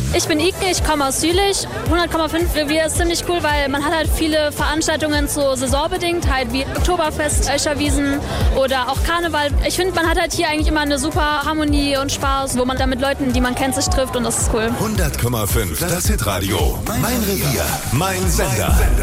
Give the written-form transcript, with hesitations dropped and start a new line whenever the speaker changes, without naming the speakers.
Ich bin Ike, ich komme aus Jülich. 100,5 Revier ist ziemlich cool, weil man hat halt viele Veranstaltungen so saisonbedingt, halt wie Oktoberfest, Öscherwiesen oder auch Karneval. Ich finde, man hat halt hier eigentlich immer eine super Harmonie und Spaß, wo man dann mit Leuten, die man kennt, sich trifft und das ist cool.
100,5, das Hitradio. Mein Revier, mein Sender.